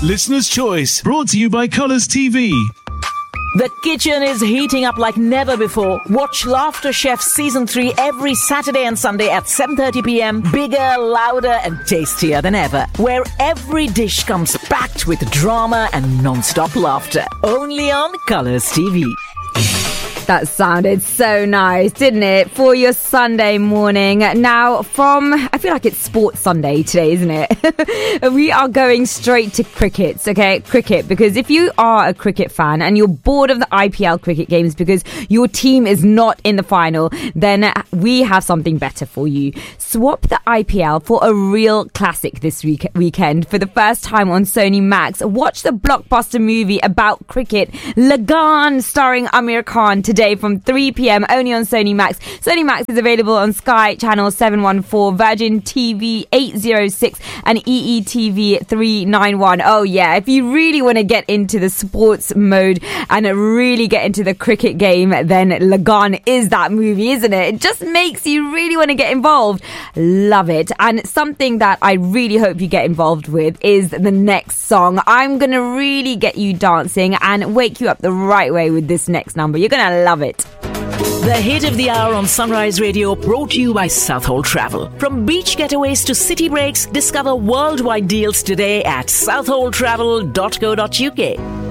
Listener's Choice, brought to you by Colours TV. The kitchen is heating up like never before. Watch Laughter Chef Season 3 every Saturday and Sunday at 7:30 p.m. Bigger, louder and tastier than ever. Where every dish comes packed with drama and non-stop laughter. Only on Colours TV. That sounded so nice, didn't it? For your Sunday morning. Now, I feel like it's Sports Sunday today, isn't it? We are going straight to cricket, okay? Cricket, because if you are a cricket fan and you're bored of the IPL cricket games because your team is not in the final, then we have something better for you. Swap the IPL for a real classic this weekend. For the first time on Sony Max, watch the blockbuster movie about cricket, Lagan, starring Amir Khan, today from 3 p.m. only on Sony Max. Sony Max is available on Sky Channel 714, Virgin TV 806 and EETV 391. Oh yeah, if you really want to get into the sports mode and really get into the cricket game, then Lagan is that movie, isn't it? It just makes you really want to get involved. Love it. And something that I really hope you get involved with is the next song. I'm going to really get you dancing and wake you up the right way with this next number. You're going to love it. The hit of the hour on Sunrise Radio, brought to you by Southhold Travel. From beach getaways to city breaks, discover worldwide deals today at southholdtravel.co.uk.